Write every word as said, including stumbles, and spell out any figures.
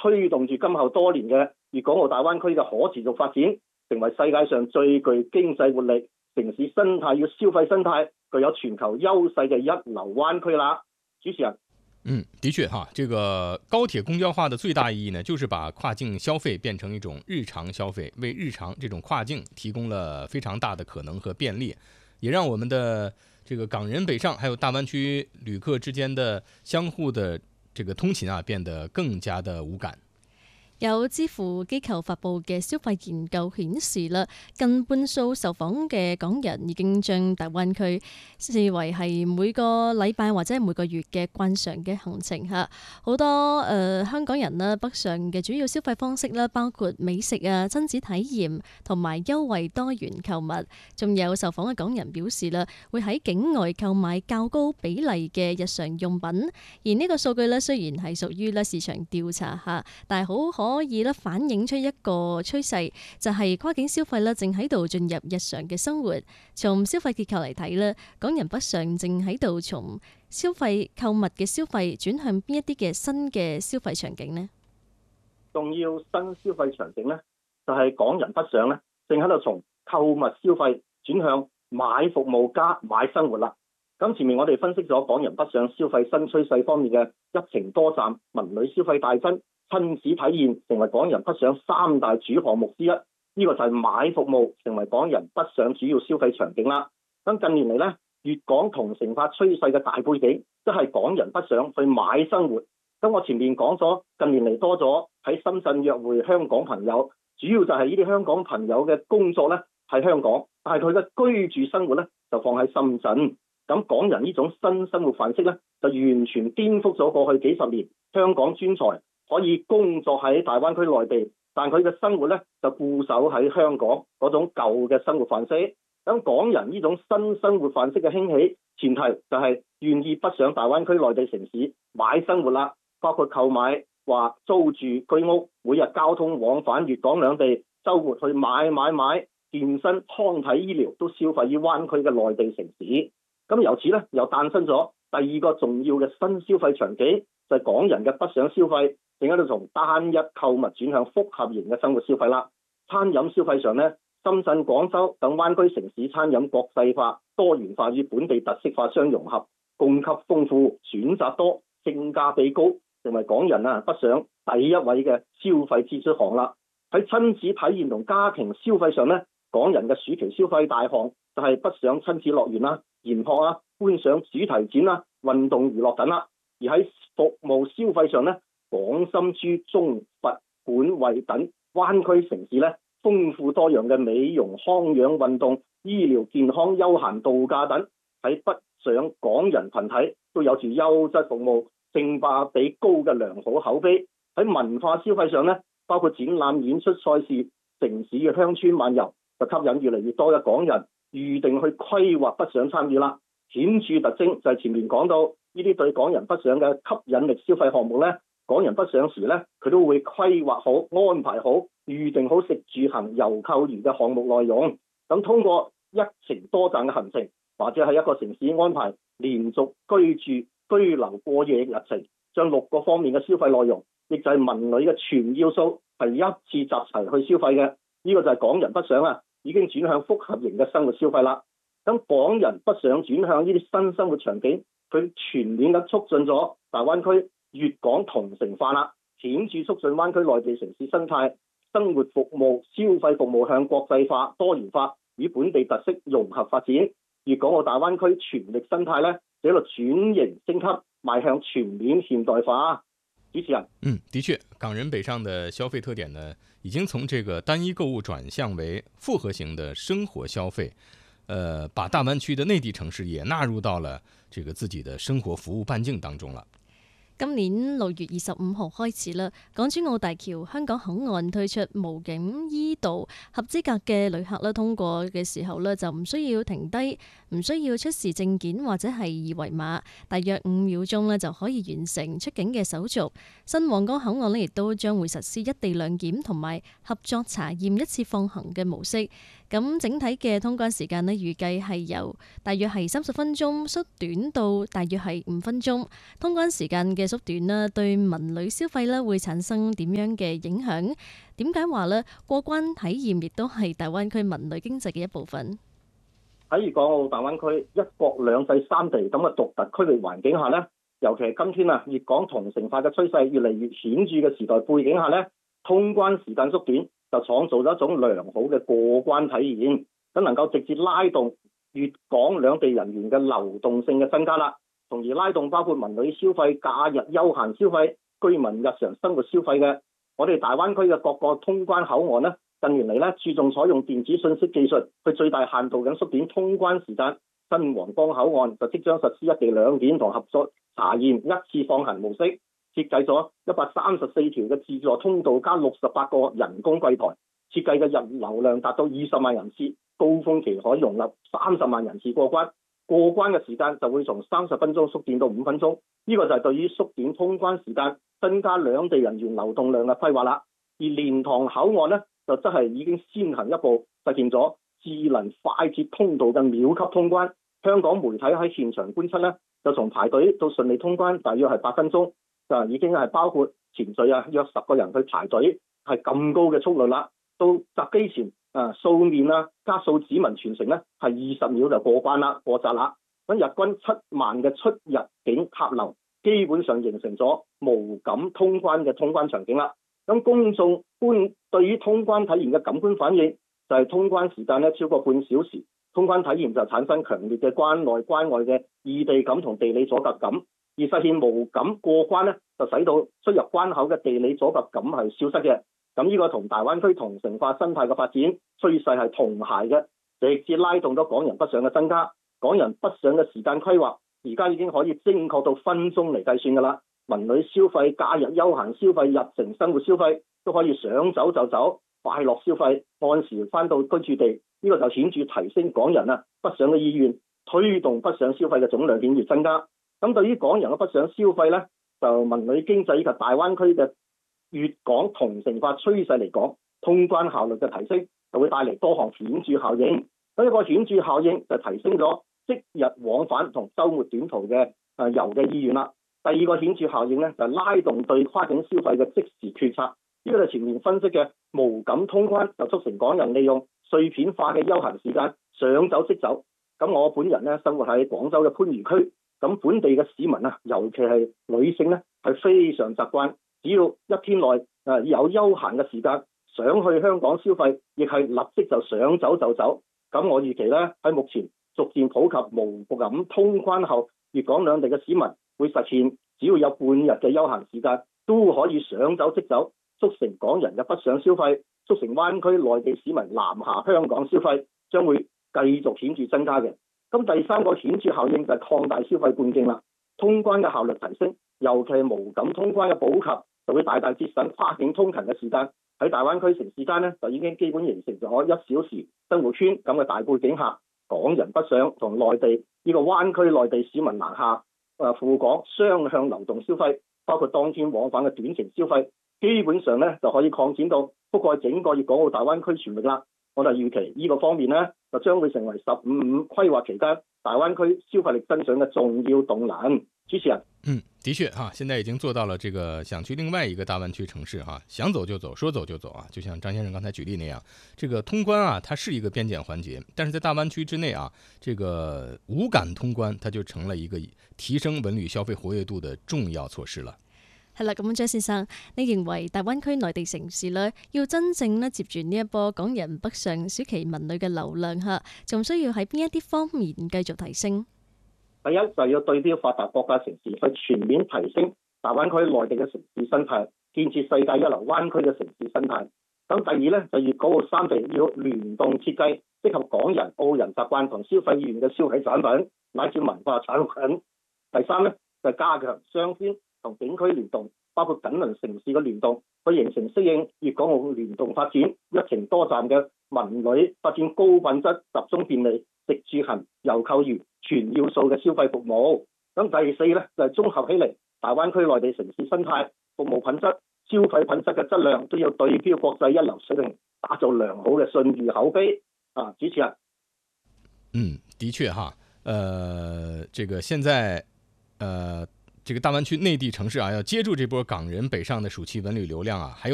推動住今後多年嘅粵港澳大灣區嘅可持續發展，成為世界上最具經濟活力、城市生態與消費生態具有全球優勢嘅一流灣區啦。主持人。 嗯，的确哈，这个高铁公交化的最大意义呢，就是把跨境消费变成一种日常消费，为日常这种跨境提供了非常大的可能和便利，也让我们的这个港人北上还有大湾区旅客之间的相互的这个通勤啊，變得更加的無感。 有支付機構發布嘅消費研究顯示啦，近半數受訪嘅港人已經將大灣區視為係每個禮拜或者每個月嘅慣常嘅行程嚇。好多誒、呃、香港人啦，北上嘅主要消費方式啦，包括美食啊、親子體驗同埋優惠多元購物。仲有受訪嘅港人表示啦，會喺境外購買較高比例嘅日常用品。而呢個數據咧，雖然係屬於咧市場調查嚇，但係好可可以咧反映出一個趨勢，就係、是、跨境消費咧正喺度進入日常嘅生活。從消費結構嚟睇咧，港人北上正喺度從消費購物嘅消費轉向邊一啲嘅新嘅消費場景呢？ 重要新消費場景呢，就係、是、港人北上咧，正喺度從購物消費轉向買服務加買生活啦。咁前面我哋分析咗港人北上消費新趨勢方面嘅一程多站、文旅消費大增、親子體驗成為港人北上三大主項目之一，呢、這個就係買服務成為港人北上主要消費場景啦。咁近年嚟呢，粵港同城化趨勢嘅大背景，即係港人北上去買生活。咁我前面講咗，近年嚟多咗喺深圳約會香港朋友，主要就係呢啲香港朋友嘅工作呢係香港，但係佢嘅居住生活呢就放喺深圳。咁港人呢種新生活範式呢，就完全顛覆咗過去幾十年香港專才可以工作喺大灣區內地，但佢嘅生活咧就固守喺香港嗰種舊嘅生活範式。咁港人呢種新生活範式嘅興起，前提就係願意北上大灣區內地城市買生活啦，包括購買或租住居屋，每日交通往返粵港兩地，週末去買買買，健身、康體、醫療都消費於灣區嘅內地城市。咁由此咧又誕生咗第二個重要嘅新消費場景，就係、是、港人嘅北上消費正喺度從單一購物轉向複合型嘅生活消費啦。餐飲消費上呢，深圳、廣州等灣區城市餐飲國際化、多元化與本地特色化相融合，供給豐富、選擇多、性價比高，成為港人啊北上第一位嘅消費支出項啦。喺親子體驗同家庭消費上呢，港人嘅暑期消費大項就係北上親子樂園啦、研學啊、觀賞主題展啦、運動娛樂等啦。而喺服務消費上呢，廣深珠中佛莞惠等灣區城市呢，豐富多樣嘅美容、康養、運動、醫療、健康、休閒、度假等，喺北上港人群體都有住優質服務、性價比高嘅良好口碑。喺文化消費上呢，包括展覽、演出、賽事、城市嘅鄉村漫遊，就吸引越嚟越多嘅港人預定去規劃北上參與啦。顯著特徵就係前面講到呢啲對港人北上嘅吸引力消費項目呢，港人北上時呢，佢都會規劃好、安排好、預定好食住行遊購娛嘅項目內容。咁通過一程多站嘅行程，或者喺一個城市安排連續居住、居留過夜日程，將六個方面嘅消費內容，亦就係文旅嘅全要素，係一次集齊去消費嘅。呢、這個就係港人北上啊，已經轉向複合型嘅生活消費啦。咁港人北上轉向呢啲新生活場景，佢全面咁促進咗大灣區粵港同城化啦，顯著促進灣區內地城市生態、生活服務、消費服務向國際化、多元化與本地特色融合發展。粵港澳大灣區全力生態呢，喺度轉型升級，邁向全面現代化。主持人， 嗯，的確，港人北上的消費特點呢，已經從這個單一購物轉向為複合型的生活消費。呃，把大灣區的內地城市也納入到了這個自己的生活服務半徑當中了。 今年六月二十五號開始啦，港珠澳大橋香港口岸推出無檢依道，合資格嘅旅客咧通過嘅時候咧就唔需要停低，唔需要出示證件或者係二維碼，大約五秒鐘咧就可以完成出境嘅手續。新皇崗口岸咧亦都將會實施一地兩檢同埋合作查驗一次放行嘅模式。 咁整體嘅通關時間呢，預計係由大約係三十分鐘縮短到大約係五分鐘。通關時間嘅縮短呢，對文旅消費呢會產生點樣嘅影響？點解話呢？過關體驗亦都係大灣區文旅經濟嘅一部分。 喺粵港澳大灣區一國兩制三地咁嘅獨特區域環境下呢，尤其係今天啊，粵港同城化嘅趨勢越嚟越顯著嘅時代背景下呢，通關時間縮短就創造咗一種良好嘅過關體驗，咁能夠直接拉動粵港兩地人員嘅流動性嘅增加啦，從而拉動包括文旅消費、假日休閒消費、居民日常生活消費嘅。我哋大灣區嘅各個通關口岸呢，近年嚟咧注重採用電子信息技術，去最大限度咁縮短通關時間。新皇崗口岸就即將實施一地兩檢同合作查驗一次放行模式，設計咗一百三十四條嘅自助通道加六十八個人工櫃台，設計嘅日流量達到二十萬人次，高峰期可以容納三十萬人次過關。過關嘅時間就會從三十分鐘縮短到五分鐘，呢、這個就係對於縮短通關時間、增加兩地人員流動量嘅規劃啦。而蓮塘口岸呢，就真係已經先行一步實現咗智能快捷通道嘅秒級通關。香港媒體喺現場觀察呢，就從排隊到順利通關大約係八分鐘，就已經係包括前序啊，約十個人去排隊，係咁高嘅速率啦。到閘機前啊，掃面啊，加掃指紋全程呢，係二十秒就過關啦，過閘啦。咁日均七萬嘅出入境客流，基本上形成咗無感通關嘅通關場景啦。咁公眾觀對於通關體驗嘅感官反應就係、是、通關時間咧超過半小時，通關體驗就產生強烈嘅關內關外嘅異地感同地理阻隔感，而實現無感過關咧，就使到出入關口嘅地理阻隔感係消失嘅。咁呢個同大灣區同城化生態嘅發展趨勢係同諧嘅，直接拉動咗港人北上嘅增加。港人北上嘅時間規劃而家已經可以精確到分鐘嚟計算㗎啦。文旅消費、假日休閒消費、日程生活消費都可以想走就走，快樂消費，按時返到居住地，呢、這個就顯著提升港人啊北上嘅意願，推動北上消費嘅總量顯著增加。咁對於港人嘅北上消費呢，就文旅經濟以及大灣區嘅粵港同城化趨勢嚟講，通關效率嘅提升就會帶嚟多項顯著效應。咁一個顯著效應就提升咗即日往返同週末短途嘅誒遊嘅意願啦。第二個顯著效應咧，就係拉動對跨境消費嘅即時決策。呢個就前面分析嘅無感通關，就促成港人利用碎片化嘅休閒時間想走即走。咁我本人咧生活喺廣州嘅番禺區，咁本地嘅市民啊，尤其係女性咧，係非常習慣，只要一天內誒有休閒嘅時間，想去香港消費，亦係立即就想走就走。咁我預期咧喺目前逐漸普及無感通關後，粵港兩地嘅市民會實現只要有半日嘅休閒時間都可以想走即走，促成港人嘅北上消費，促成灣區內地市民南下香港消費，將會繼續顯著增加嘅。咁第三個顯著效應就係擴大消費半徑啦。通關嘅效率提升，尤其係無感通關嘅普及，就會大大節省跨境通勤嘅時間。喺大灣區城市間呢，就已經基本形成咗一小時生活圈咁嘅大背景下，港人北上同內地呢、這個灣區內地市民南下誒赴港雙向流動消費，包括當天往返嘅短程消費，基本上咧就可以擴展到覆蓋整個粵港澳大灣區全域啦。我哋預期呢個方面呢，就將會成為十五五規劃期間大灣區消費力增長嘅重要動能。主持人， 嗯，的確哈，現在已經做到了這個想去另外一個大灣區城市哈，想走就走，說走就走啊，就像張先生剛才舉例那樣，這個通關啊，它是一個邊檢環節，但是在大灣區之內啊，這個無感通關，它就成了一個提升文旅消費活躍度的重要措施了。 係啦，咁張先生，你認為大灣區內地城市咧，要真正咧接住呢一波港人北上暑期文旅嘅流量嚇，仲需要喺邊一啲方面繼續提升？ 第一就係要對標發達國家城市，去全面提升大灣區內地嘅城市生態，建設世界一流灣區嘅城市生態。咁第二咧，就粵港澳三地要聯動設計適合港人、澳人習慣同消費意願嘅消費產品，乃至文化產品。第三咧，就係加強雙邊同景區聯動，包括緊鄰城市嘅聯動，去形成適應粵港澳聯動發展、一程多站嘅文旅發展高品質、集中便利、食住行、遊購娛全要素嘅消費服務。咁第四咧就係、是、綜合起嚟，大灣區內地城市生態、服務品質、消費品質嘅質量都要對標國際一流水平，打造良好嘅信譽口碑。 啊，主持人。 嗯，的确哈，呃，这个现在，呃，这个大湾区内地城市啊，要接住这波港人北上的暑期文旅流量啊，还有。